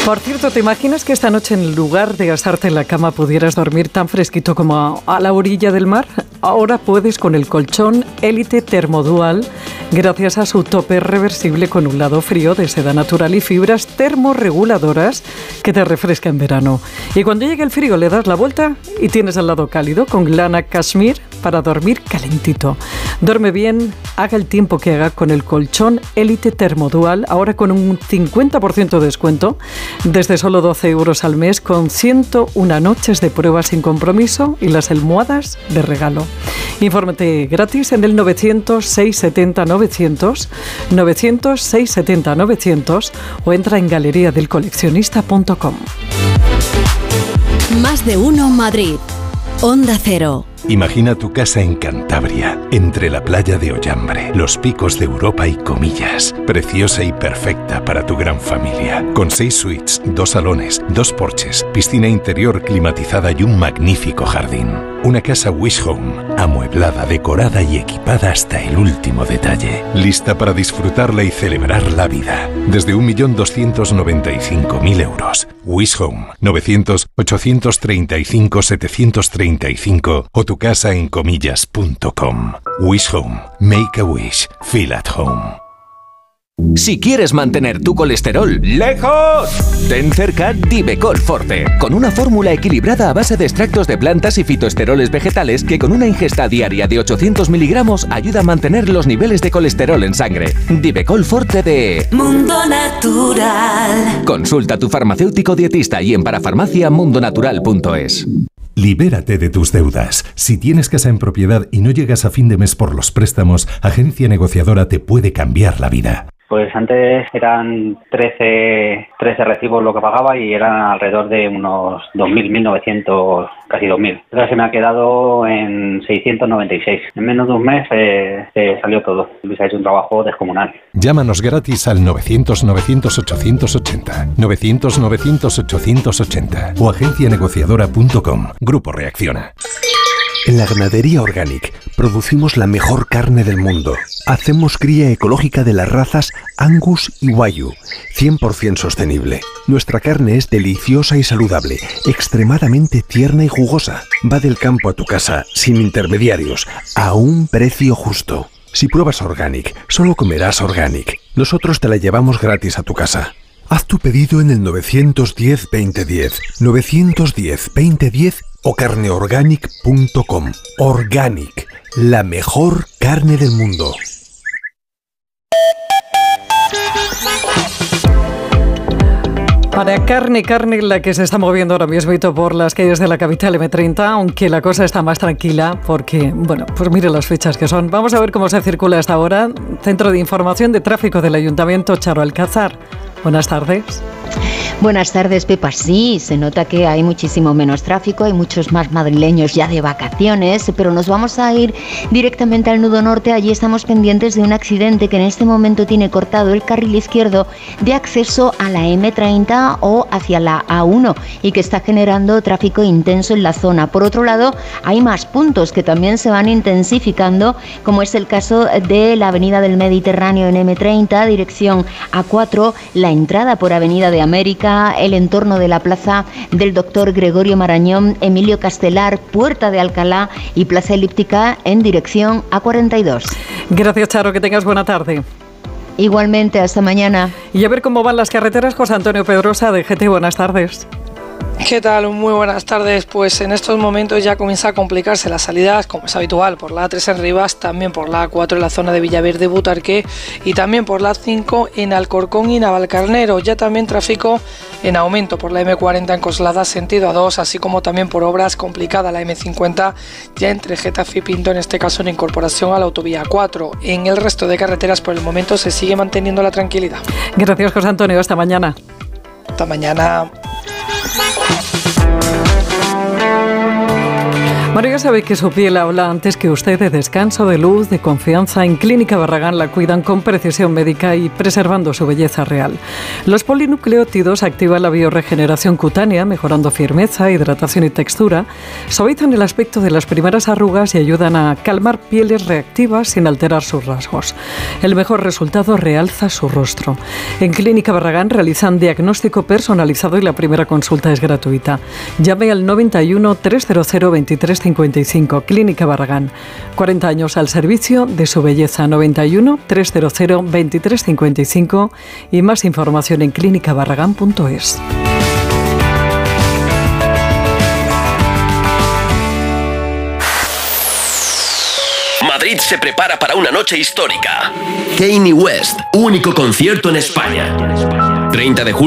Por cierto, ¿te imaginas que esta noche en lugar de asarte en la cama pudieras dormir tan fresquito como a la orilla del mar? Ahora puedes con el colchón Elite Thermodual, gracias a su tope reversible con un lado frío de seda natural y fibras termorreguladoras que te refresca en verano. Y cuando llegue el frío le das la vuelta y tienes el lado cálido con lana cashmere para dormir calentito. Duerme bien, haga el tiempo que haga con el colchón Elite Thermodual, ahora con un 50% de descuento, desde solo 12 euros al mes, con 101 noches de prueba sin compromiso y las almohadas de regalo. Infórmate gratis en el 900-670-900, 900-670-900 o entra en galeriadelcoleccionista.com. Más de uno Madrid. Onda Cero. Imagina tu casa en Cantabria, entre la playa de Ollambre, los picos de Europa y Comillas. Preciosa y perfecta para tu gran familia. Con 6 suites, 2 salones, 2 porches, piscina interior climatizada y un magnífico jardín. Una casa Wish Home, amueblada, decorada y equipada hasta el último detalle. Lista para disfrutarla y celebrar la vida. Desde 1.295.000 euros. Wish Home, 900-835-735 o tu casa en comillas.com. Wish Home. Make a wish. Feel at home. Si quieres mantener tu colesterol lejos, ten cerca Divecol Forte, con una fórmula equilibrada a base de extractos de plantas y fitoesteroles vegetales que con una ingesta diaria de 800 miligramos ayuda a mantener los niveles de colesterol en sangre. Divecol Forte de Mundo Natural. Consulta a tu farmacéutico dietista y en parafarmaciamundonatural.es. Libérate de tus deudas. Si tienes casa en propiedad y no llegas a fin de mes por los préstamos, Agencia Negociadora te puede cambiar la vida. Pues antes eran 13 recibos lo que pagaba y eran alrededor de unos 2.000, 1.900, casi 2.000. Ahora se me ha quedado en 696. En menos de un mes se salió todo. Luis ha hecho un trabajo descomunal. Llámanos gratis al 900-900-880, 900-900-880 o agencianegociadora.com. Grupo Reacciona. En la Ganadería Organic producimos la mejor carne del mundo. Hacemos cría ecológica de las razas Angus y Wagyu, 100% sostenible. Nuestra carne es deliciosa y saludable, extremadamente tierna y jugosa. Va del campo a tu casa, sin intermediarios, a un precio justo. Si pruebas Organic, solo comerás Organic. Nosotros te la llevamos gratis a tu casa. Haz tu pedido en el 910-2010, 910-2010 o carneorganic.com. Organic, la mejor carne del mundo. Para carne la que se está moviendo ahora mismo por las calles de la capital M30, aunque la cosa está más tranquila porque, bueno, pues mire las fechas que son. Vamos a ver cómo se circula hasta ahora. Centro de Información de Tráfico del Ayuntamiento, Charo Alcázar. Buenas tardes. Buenas tardes, Pepa. Sí, se nota que hay muchísimo menos tráfico, hay muchos más madrileños ya de vacaciones, pero nos vamos a ir directamente al nudo norte. Allí estamos pendientes de un accidente que en este momento tiene cortado el carril izquierdo de acceso a la M30 o hacia la A1 y que está generando tráfico intenso en la zona. Por otro lado, hay más puntos que también se van intensificando, como es el caso de la Avenida del Mediterráneo en M30, dirección A4, la entrada por Avenida de América, el entorno de la Plaza del Doctor Gregorio Marañón, Emilio Castelar, Puerta de Alcalá y Plaza Elíptica en dirección A42. Gracias, Charo, que tengas buena tarde. Igualmente, hasta mañana. Y a ver cómo van las carreteras, José Antonio Pedrosa de GT. Buenas tardes. ¿Qué tal? Muy buenas tardes. Pues en estos momentos ya comienza a complicarse las salidas, como es habitual, por la A3 en Rivas, también por la A4 en la zona de Villaverde, Butarque y también por la A5 en Alcorcón y Navalcarnero. Ya también tráfico en aumento por la M40 en Coslada, sentido A2, así como también por obras complicada la M50 ya entre Getafe y Pinto, en este caso en incorporación a la autovía 4. En el resto de carreteras por el momento se sigue manteniendo la tranquilidad. Gracias, José Antonio. Hasta mañana. Hasta mañana. María sabe que su piel habla antes que usted de descanso, de luz, de confianza. En Clínica Barragán la cuidan con precisión médica y preservando su belleza real. Los polinucleótidos activan la biorregeneración cutánea, mejorando firmeza, hidratación y textura, suavizan el aspecto de las primeras arrugas y ayudan a calmar pieles reactivas sin alterar sus rasgos. El mejor resultado realza su rostro. En Clínica Barragán realizan diagnóstico personalizado y la primera consulta es gratuita. Llame al 91 300 2355. Clínica Barragán. 40 años al servicio de su belleza. 91 300 2355 y más información en clínicabarragán.es. Madrid se prepara para una noche histórica. Kanye West, único concierto en España. 30 de julio.